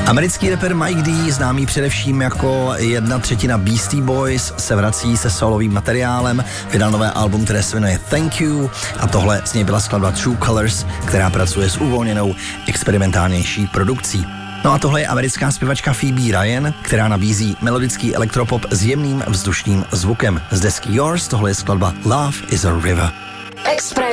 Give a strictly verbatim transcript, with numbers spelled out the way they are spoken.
Americký rapper Mike D, známý především jako jedna třetina Beastie Boys, se vrací se solovým materiálem, vydal nové album, které se jmenuje Thank You a tohle z něj byla skladba True Colors, která pracuje s uvolněnou experimentálnější produkcí. No a tohle je americká zpěvačka Phoebe Ryan, která nabízí melodický elektropop s jemným vzdušným zvukem. Z desky Yours tohle je skladba Love is a River. Express.